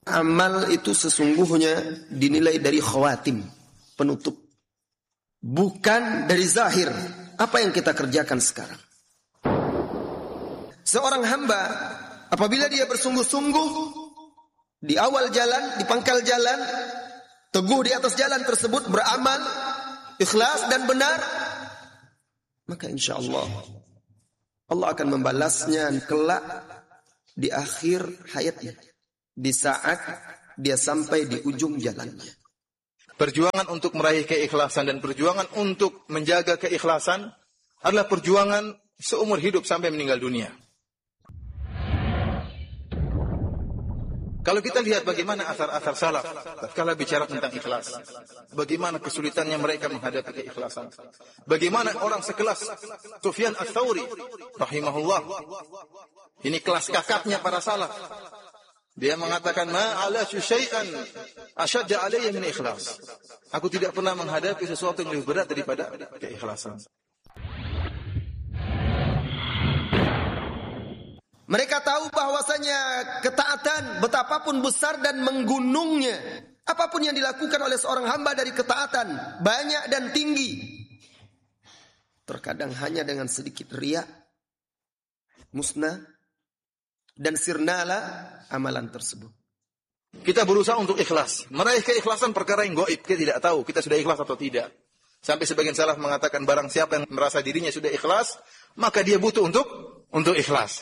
amal itu sesungguhnya dinilai dari khawatim, penutup. Bukan dari zahir, apa yang kita kerjakan sekarang. Seorang hamba, apabila dia bersungguh-sungguh di awal jalan, di pangkal jalan, teguh di atas jalan tersebut, beramal, ikhlas dan benar, maka insya Allah akan membalasnya kelak di akhir hayatnya, di saat dia sampai di ujung jalannya. Perjuangan untuk meraih keikhlasan dan perjuangan untuk menjaga keikhlasan adalah perjuangan seumur hidup sampai meninggal dunia. Kalau kita lihat bagaimana asar-asar salaf tatkala bicara tentang ikhlas, bagaimana kesulitannya mereka menghadapi keikhlasan. Bagaimana orang sekelas Sufyan Ats-Tsauri rahimahullah, ini kelas kakapnya para salaf. Dia mengatakan, "Ma ala syai'an ashadda alayya min ikhlas." Aku tidak pernah menghadapi sesuatu yang lebih berat daripada keikhlasan. Mereka tahu bahwasanya ketaatan betapapun besar dan menggunungnya, apapun yang dilakukan oleh seorang hamba dari ketaatan, banyak dan tinggi, terkadang hanya dengan sedikit riya, musnah, dan sirnala amalan tersebut. Kita berusaha untuk ikhlas. Meraih keikhlasan perkara yang gaib. Kita tidak tahu kita sudah ikhlas atau tidak. Sampai sebagian salaf mengatakan barang siapa yang merasa dirinya sudah ikhlas, maka dia butuh untuk ikhlas.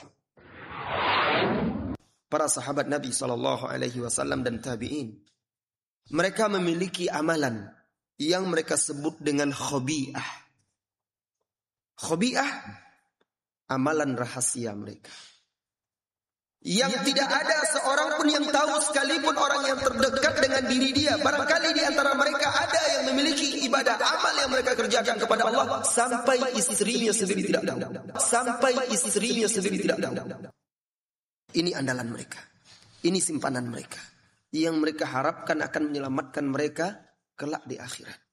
Para sahabat Nabi SAW dan tabi'in, mereka memiliki amalan yang mereka sebut dengan khobi'ah. Khobi'ah, amalan rahasia mereka. Yang tidak ada seorang pun yang tahu, sekalipun orang yang terdekat dengan diri dia. Barangkali di antara mereka ada yang memiliki ibadah amal yang mereka kerjakan kepada Allah sampai istrinya sendiri tidak tahu. Sampai istrinya sendiri tidak tahu. Ini andalan mereka. Ini simpanan mereka. Yang mereka harapkan akan menyelamatkan mereka kelak di akhirat.